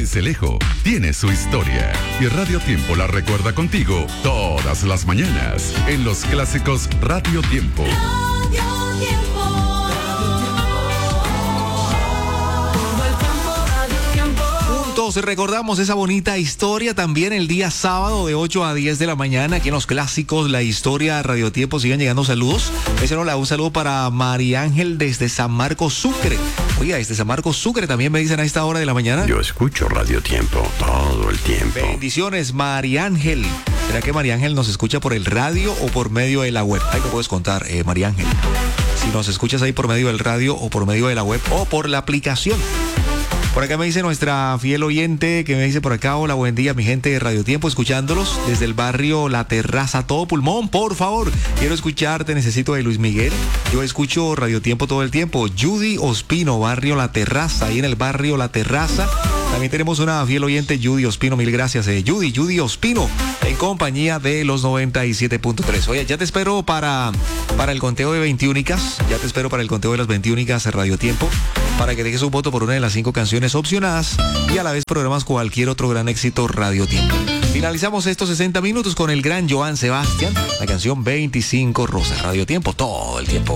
Sincelejo tiene su historia y Radio Tiempo la recuerda contigo todas las mañanas en los clásicos Radio Tiempo. Recordamos esa bonita historia también el día sábado de 8 a 10 de la mañana aquí en los clásicos, la historia Radio Tiempo. Sigan llegando saludos. Un saludo para María Ángel desde San Marcos Sucre. Oiga, desde San Marcos Sucre también me dicen a esta hora de la mañana. Yo escucho Radio Tiempo todo el tiempo. Bendiciones, María Ángel. ¿Será que María Ángel nos escucha por el radio o por medio de la web? Ahí me puedes contar, María Ángel. Si nos escuchas ahí por medio del radio o por medio de la web o por la aplicación. Por acá me dice nuestra fiel oyente que me dice por acá: hola, buen día mi gente de Radio Tiempo, escuchándolos desde el barrio La Terraza, todo pulmón, por favor, quiero escucharte, necesito de Luis Miguel, yo escucho Radio Tiempo todo el tiempo. Judy Ospino, barrio La Terraza, ahí en el barrio La Terraza. También tenemos una fiel oyente, Judy Ospino, mil gracias, Judy Ospino, en compañía de los 97.3. Oye, ya te espero para el conteo de 21icas, ya te espero para el conteo de las 21icas de Radio Tiempo, para que dejes un voto por una de las 5 canciones opcionadas y a la vez programas cualquier otro gran éxito Radio Tiempo. Finalizamos estos 60 minutos con el gran Joan Sebastián, la canción 25 Rosas. Radio Tiempo todo el tiempo.